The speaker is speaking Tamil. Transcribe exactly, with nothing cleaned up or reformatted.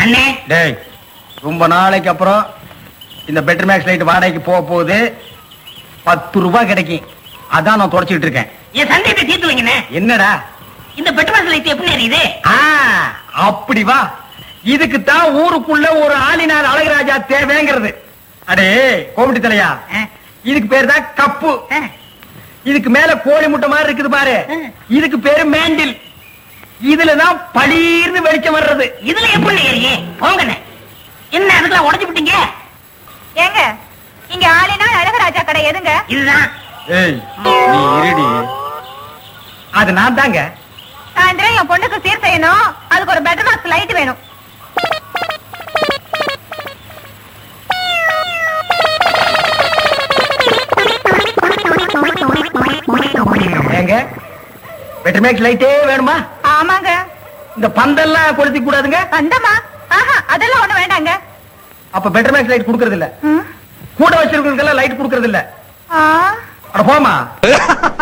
அண்ணே டேய் ரொம்ப நாளைக்கு அப்புறம் இந்த பெட்டர் மேக்ஸ் லைட் வாடகைக்கு போக போகுது. பத்து ரூபாய் கிடைக்கும். அதான் நான் தொடச்சிட்டு இருக்கேன். என் சந்தேகத்தை தீர்த்து வைங்கண்ணே. என்னடா இந்த பெட்ரோல் லைட் எப்படி எரியுது? ஆ, அப்படி வா. இதுக்கு தான் ஊருக்குள்ள ஒரு ஆளினார் அழகுராஜா தேவைங்கிறது. அடே கோமிட்டி தலையா, இதுக்கு பேர் தான் கப்பு. இதுக்கு மேல கோழி முட்டை மாதிரி இருக்குது பாரு, இதுக்கு பேரு மேண்டில். இதுலதான் பளீர்னு வெளிச்சம் வர்றது. இதுல எப்படி ஏறியே போங்கண்ணே. என்ன அதுக்கெல்லாம் உடச்சு விட்டீங்க? ஏங்க இங்க ஆளினா அழகராஜா கடை எதுங்க? இதுதான். ஏய் நீ இருடி. அது நான் தாங்க. சாயந்தரம் என் பொண்ணுக்கு சீர் செய்யணும். அதுக்கு ஒரு பெட்டர் பாக்ஸ் லைட் வேணும். ஏங்க பெட்டர் மேக்ஸ் லைட்டே வேணுமா? ஆமாங்க. இந்த பந்தெல்லாம் கொளுத்தி கூடாதுங்க. அந்தமா ஆஹா அதெல்லாம் ஒண்ணு வேண்டாங்க. அப்ப பெட்டர் மேக்ஸ் லைட் குடுக்கறது இல்ல. கூட வச்சிருக்கிறதுக்கெல்லாம் லைட் குடுக்கறது இல்ல. ஆ அட போமா.